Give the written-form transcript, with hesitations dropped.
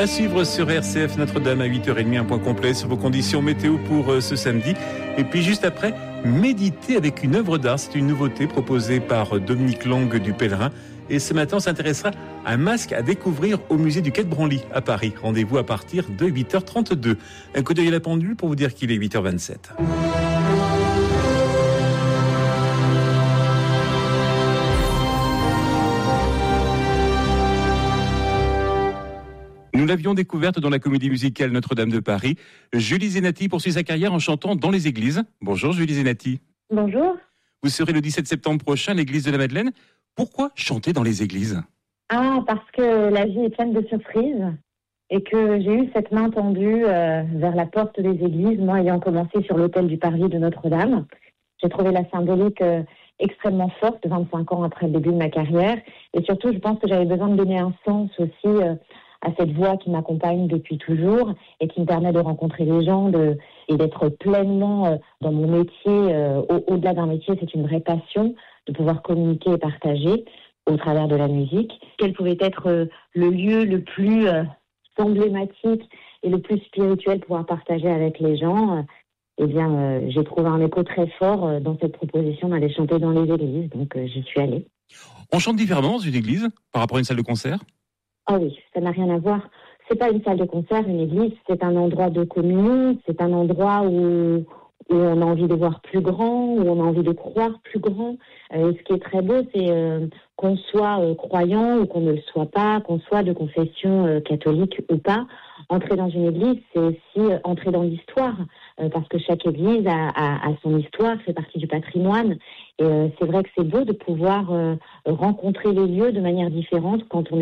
À suivre sur RCF Notre-Dame à 8h30, un point complet sur vos conditions météo pour ce samedi. Et puis juste après, méditer avec une œuvre d'art. C'est une nouveauté proposée par Dominique Lang du Pèlerin. Et ce matin, on s'intéressera à un masque à découvrir au musée du Quai de Branly à Paris. Rendez-vous à partir de 8h32. Un coup d'œil à la pendule pour vous dire qu'il est 8h27. Nous l'avions découverte dans la comédie musicale Notre-Dame de Paris. Julie Zenati poursuit sa carrière en chantant dans les églises. Bonjour Julie Zenati. Bonjour. Vous serez le 17 septembre prochain à l'église de la Madeleine. Pourquoi chanter dans les églises ? Parce que la vie est pleine de surprises et que j'ai eu cette main tendue vers la porte des églises, moi ayant commencé sur l'autel du parvis de Notre-Dame. J'ai trouvé la symbolique extrêmement forte 25 ans après le début de ma carrière. Et surtout, je pense que j'avais besoin de donner un sens aussi à cette voix qui m'accompagne depuis toujours et qui me permet de rencontrer les gens et d'être pleinement dans mon métier. Au-delà d'un métier, c'est une vraie passion de pouvoir communiquer et partager au travers de la musique. Quel pouvait être le lieu le plus emblématique et le plus spirituel pour pouvoir partager avec les gens j'ai trouvé un écho très fort dans cette proposition d'aller chanter dans les églises, donc j'y suis allée. On chante différemment dans une église par rapport à une salle de concert ? Ah oui, ça n'a rien à voir. C'est pas une salle de concert, une église, c'est un endroit de communion, c'est un endroit où on a envie de voir plus grand, où on a envie de croire plus grand. Ce qui est très beau, c'est qu'on soit croyant ou qu'on ne le soit pas, qu'on soit de confession catholique ou pas. Entrer dans une église, c'est aussi entrer dans l'histoire, parce que chaque église a son histoire, fait partie du patrimoine. Et c'est vrai que c'est beau de pouvoir rencontrer les lieux de manière différente quand on